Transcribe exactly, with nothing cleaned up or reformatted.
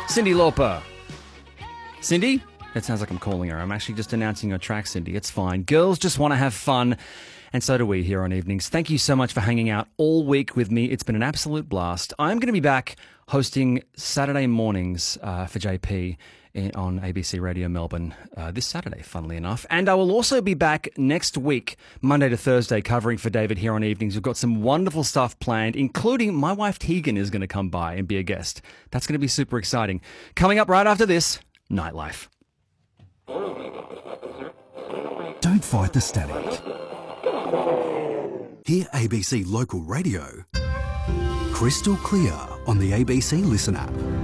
Cyndi Lauper. Cindy? It sounds like I'm calling her. I'm actually just announcing her track, Cindy. It's fine. Girls just want to have fun, and so do we here on Evenings. Thank you so much for hanging out all week with me. It's been an absolute blast. I'm going to be back hosting Saturday mornings uh, for J P in, on A B C Radio Melbourne uh, this Saturday, funnily enough. And I will also be back next week, Monday to Thursday, covering for David here on Evenings. We've got some wonderful stuff planned, including my wife Tegan is going to come by and be a guest. That's going to be super exciting. Coming up right after this, Nightlife. Don't fight the static. Hear A B C Local Radio crystal clear on the A B C Listen app.